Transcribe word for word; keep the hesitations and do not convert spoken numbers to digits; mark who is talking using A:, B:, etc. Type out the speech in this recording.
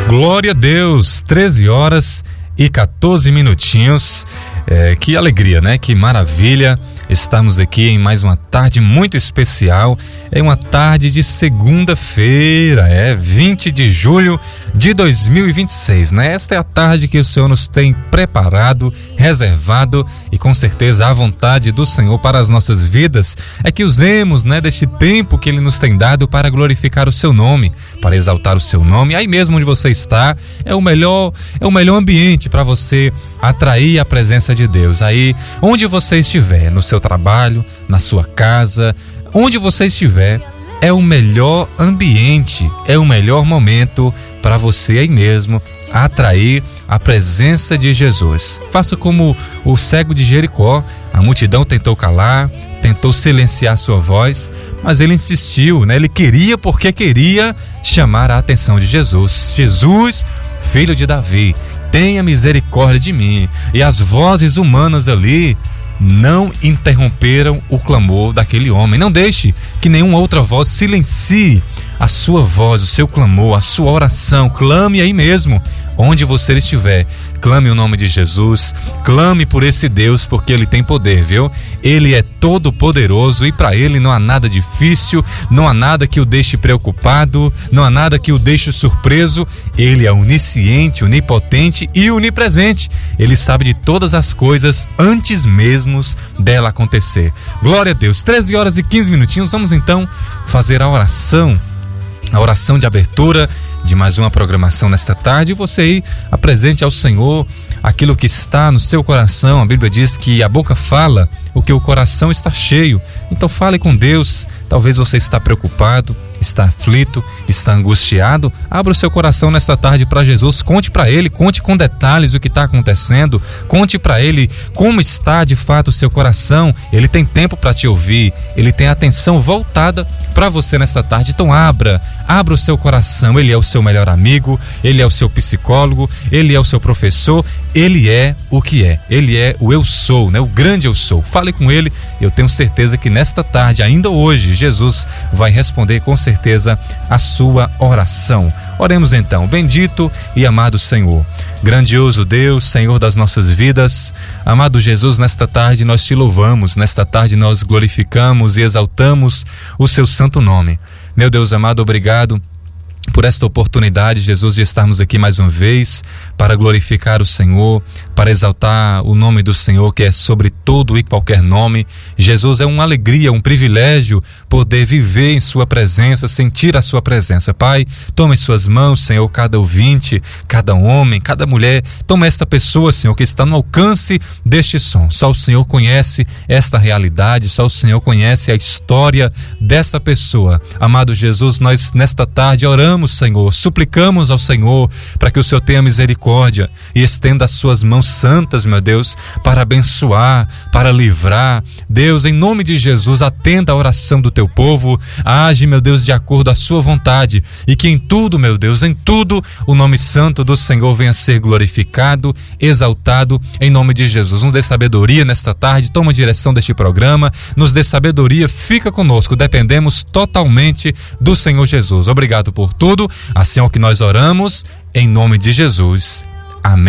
A: Glória a Deus, treze horas e quatorze minutinhos. É, que alegria, né? Que maravilha estarmos aqui em mais uma tarde muito especial. É uma tarde de segunda-feira, é vinte de julho de dois mil e vinte e seis, né? Esta é a tarde que o Senhor nos tem preparado, reservado, e com certeza a vontade do Senhor para as nossas vidas é que usemos, né, deste tempo que Ele nos tem dado para glorificar o seu nome, para exaltar o seu nome. Aí mesmo onde você está é o melhor, é o melhor ambiente para você atrair a presença de Deus. Aí onde você estiver, no seu trabalho, na sua casa, onde você estiver, é o melhor ambiente, é o melhor momento para você aí mesmo atrair a presença de Jesus. Faça como o cego de Jericó. A multidão tentou calar, tentou silenciar sua voz, mas ele insistiu, né? Ele queria porque queria chamar a atenção de Jesus. Jesus, filho de Davi, tenha misericórdia de mim. E as vozes humanas ali não interromperam o clamor daquele homem. Não deixe que nenhuma outra voz silencie a sua voz, o seu clamor, a sua oração. Clame aí mesmo, onde você estiver. Clame o nome de Jesus, clame por esse Deus, porque Ele tem poder, viu? Ele é todo poderoso e para Ele não há nada difícil, não há nada que o deixe preocupado, não há nada que o deixe surpreso. Ele é onisciente, onipotente e onipresente. Ele sabe de todas as coisas antes mesmo dela acontecer. Glória a Deus. treze horas e quinze minutinhos. Vamos então fazer a oração, a oração de abertura de mais uma programação nesta tarde. E você aí apresente ao Senhor aquilo que está no seu coração. A Bíblia diz que a boca fala o que o coração está cheio. Então fale com Deus. Talvez você está preocupado, está aflito, está angustiado. Abra o seu coração nesta tarde para Jesus. Conte para Ele, conte com detalhes o que está acontecendo. Conte para Ele como está de fato o seu coração. Ele tem tempo para te ouvir. Ele tem atenção voltada para você nesta tarde. Então abra, abra o seu coração. Ele é o seu melhor amigo, Ele é o seu psicólogo, Ele é o seu professor. Ele é o que é. Ele é o eu sou, né? O grande eu sou. Fale com Ele. Eu tenho certeza que nesta tarde, ainda hoje, Jesus vai responder com certeza a sua oração. Oremos então. Bendito e amado Senhor, grandioso Deus, Senhor das nossas vidas, amado Jesus, nesta tarde nós te louvamos, nesta tarde nós glorificamos e exaltamos o seu santo nome. Meu Deus amado, obrigado por esta oportunidade, Jesus, de estarmos aqui mais uma vez para glorificar o Senhor, para exaltar o nome do Senhor, que é sobre todo e qualquer nome. Jesus, é uma alegria, um privilégio poder viver em sua presença, sentir a sua presença. Pai, toma em suas mãos, Senhor, cada ouvinte, cada homem, cada mulher. Toma esta pessoa, Senhor, que está no alcance deste som. Só o Senhor conhece esta realidade, só o Senhor conhece a história desta pessoa. Amado Jesus, nós nesta tarde oramos, Senhor, suplicamos ao Senhor para que o Senhor tenha misericórdia e estenda as suas mãos santas, meu Deus, para abençoar, para livrar. Deus, em nome de Jesus, atenda a oração do teu povo, age, meu Deus, de acordo à sua vontade, e que em tudo, meu Deus, em tudo, o nome santo do Senhor venha a ser glorificado, exaltado, em nome de Jesus. Nos dê sabedoria nesta tarde, toma a direção deste programa, nos dê sabedoria, fica conosco, dependemos totalmente do Senhor Jesus. Obrigado por tudo, assim é o que nós oramos, em nome de Jesus.